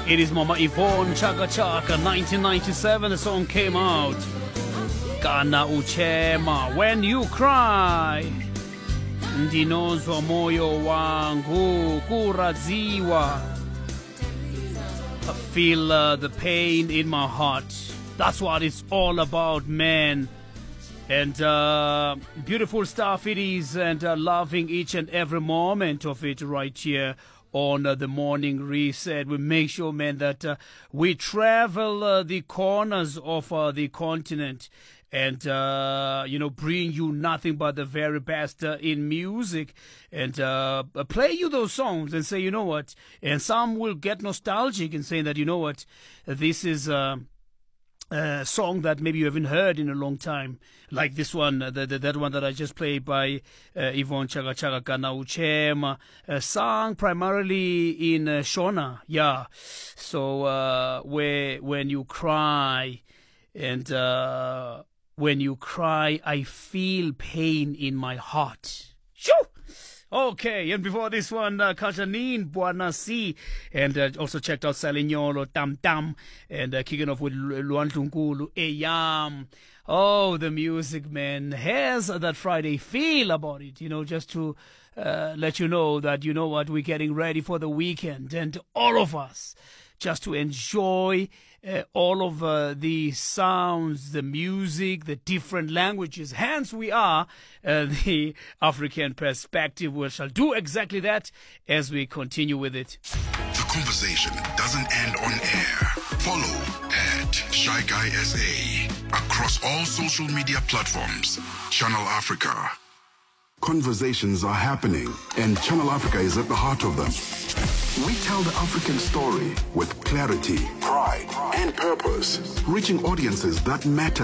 It is Mama Yvonne Chaka Chaka, 1997. The song came out. Kana uchema, when you cry. Ndinozwa moyo wangu kuraziwa. I feel the pain in my heart. That's what it's all about, man. And beautiful stuff it is, and loving each and every moment of it right here on the Morning Reset. We make sure, man, that we travel the corners of the continent and, bring you nothing but the very best in music and play you those songs and say, you know what, and some will get nostalgic and saying that, you know what, this is song that maybe you haven't heard in a long time, like this one, that one that I just played by Yvonne Chaka Chaka, Kana Uchema, sung primarily in Shona, yeah. So when you cry, and when you cry, I feel pain in my heart. Shoo! Okay, and before this one, Kajanine, Buanasi, and also checked out Salignolo, Tam Tam, and kicking off with Luantunkulu, Eyam. Oh, the music, man, has that Friday feel about it, just to let you know that, you know what, we're getting ready for the weekend, and all of us, just to enjoy all of the sounds, the music, the different languages. Hence we are the African Perspective. We shall do exactly that as we continue with it. The conversation doesn't end on air. Follow at Shy Guy SA across all social media platforms. Channel Africa. Conversations are happening, and Channel Africa is at the heart of them. We tell the African story with clarity, pride, and purpose, reaching audiences that matter